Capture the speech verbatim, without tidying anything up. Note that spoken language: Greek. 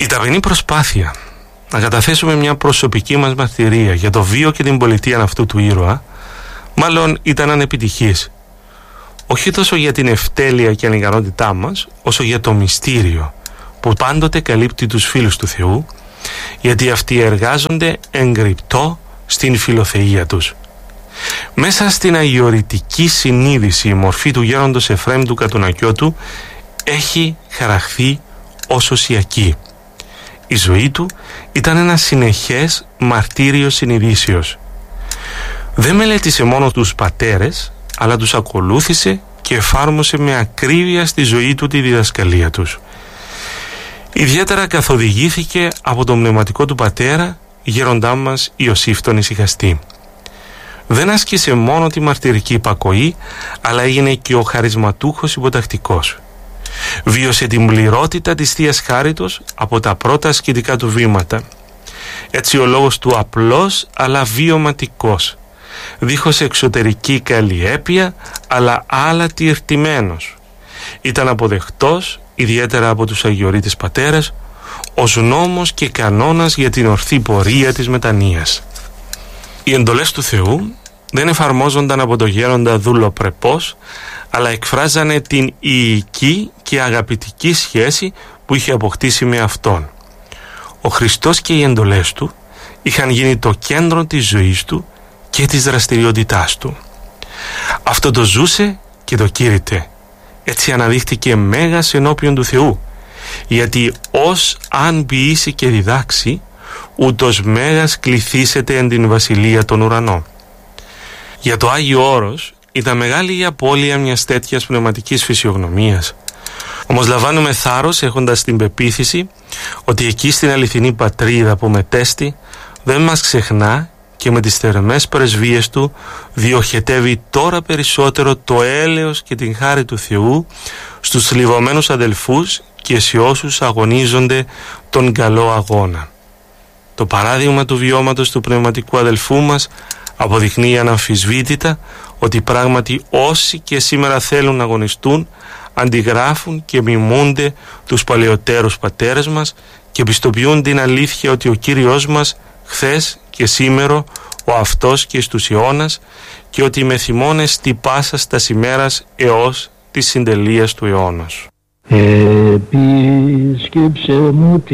Η ταπεινή προσπάθεια να καταθέσουμε μια προσωπική μας μαρτυρία για το βίο και την πολιτεία αυτού του ήρωα μάλλον ήταν ανεπιτυχής, όχι τόσο για την ευτέλεια και ανικανότητά μας, όσο για το μυστήριο που πάντοτε καλύπτει τους φίλους του Θεού, γιατί αυτοί εργάζονται εγκρυπτό στην φιλοθεΐα τους. Μέσα στην αγιορητική συνείδηση η μορφή του γέροντος Εφραίμ του Κατουνακιώτου έχει χαραχθεί ως οσιακή. Η ζωή του ήταν ένα συνεχές μαρτύριο συνειδήσεως. Δεν μελέτησε μόνο τους πατέρες, αλλά τους ακολούθησε και εφάρμοσε με ακρίβεια στη ζωή του τη διδασκαλία τους. Ιδιαίτερα καθοδηγήθηκε από τον πνευματικό του πατέρα, γέροντά μας Ιωσήφ τον Ησυχαστή. Δεν άσκησε μόνο τη μαρτυρική υπακοή, αλλά έγινε και ο χαρισματούχος υποτακτικός. Βίωσε την πληρότητα της Θείας Χάριτος από τα πρώτα ασκητικά του βήματα. Έτσι ο λόγος του απλός αλλά βιωματικός, δίχως εξωτερική καλλιέπεια αλλά άλατη ερτημένος. Ήταν αποδεκτός, ιδιαίτερα από τους αγιορείτες πατέρες, ως νόμος και κανόνας για την ορθή πορεία της μετανοίας. Οι εντολές του Θεού δεν εφαρμόζονταν από το γέροντα δούλο-πρεπός, αλλά εκφράζανε την ιική και αγαπητική σχέση που είχε αποκτήσει με Αυτόν. Ο Χριστός και οι εντολές Του είχαν γίνει το κέντρο της ζωής Του και της δραστηριότητάς Του. Αυτό το ζούσε και το κήρυτε. Έτσι αναδείχθηκε μέγας ενώπιον του Θεού, γιατί ως αν ποιήσει και διδάξει, ούτως μέγας κληθήσεται εν την βασιλεία των ουρανών. Για το Άγιο Όρος ήταν μεγάλη η απώλεια μιας τέτοιας πνευματικής φυσιογνωμίας. Όμως λαμβάνουμε θάρρος έχοντας την πεποίθηση ότι εκεί στην αληθινή πατρίδα που μετέστη δεν μας ξεχνά και με τις θερμές πρεσβείες του διοχετεύει τώρα περισσότερο το έλεος και την χάρη του Θεού στους θλιβωμένους αδελφούς και σε όσους αγωνίζονται τον καλό αγώνα. Το παράδειγμα του βιώματος του πνευματικού αδελφού μας αποδεικνύει αναμφισβήτητα ότι πράγματι όσοι και σήμερα θέλουν να αγωνιστούν αντιγράφουν και μιμούνται τους παλαιότερους πατέρες μας και πιστοποιούν την αλήθεια ότι ο Κύριος μας χθες και σήμερα ο αυτός και στους αιώνας και ότι με θυμώνες τι πάσας τας ημέρας έως της συντελείας του αιώνος. Επίσκεψε μου